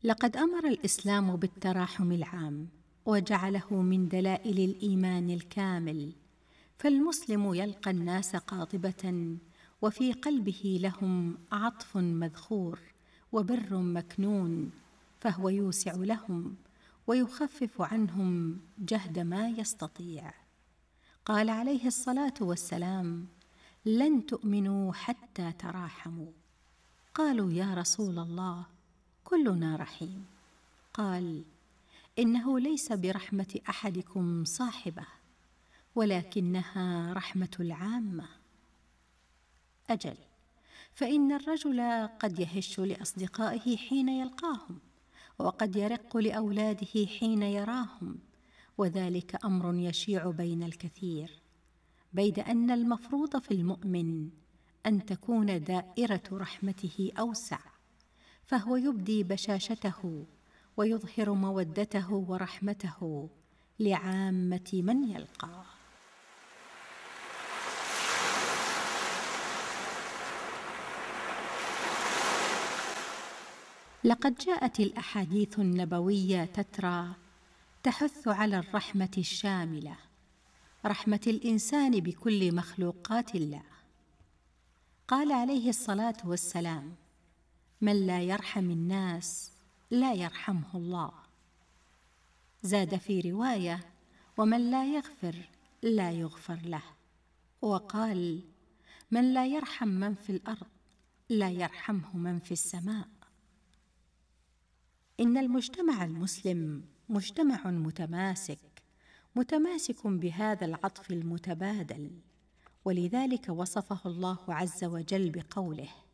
لقد أمر الإسلام بالتراحم العام، وجعله من دلائل الإيمان الكامل، فالمسلم يلقى الناس قاطبة، وفي قلبه لهم عطف مذخور وبر مكنون، فهو يوسع لهم ويخفف عنهم جهد ما يستطيع. قال عليه الصلاة والسلام: لن تؤمنوا حتى تراحموا. قالوا: يا رسول الله، كلنا رحيم. قال: إنه ليس برحمة أحدكم صاحبه، ولكنها رحمة العامة. أجل، فإن الرجل قد يهش لأصدقائه حين يلقاهم، وقد يرق لأولاده حين يراهم، وذلك أمر يشيع بين الكثير، بيد أن المفروض في المؤمن أن تكون دائرة رحمته أوسع، فهو يبدي بشاشته ويظهر مودته ورحمته لعامة من يلقاه. لقد جاءت الأحاديث النبوية تترى تحث على الرحمة الشاملة، رحمة الإنسان بكل مخلوقات الله. قال عليه الصلاة والسلام: من لا يرحم الناس لا يرحمه الله. زاد في رواية: ومن لا يغفر لا يغفر له. وقال: من لا يرحم من في الأرض لا يرحمه من في السماء. إن المجتمع المسلم مجتمع متماسك بهذا العطف المتبادل، ولذلك وصفه الله عز وجل بقوله: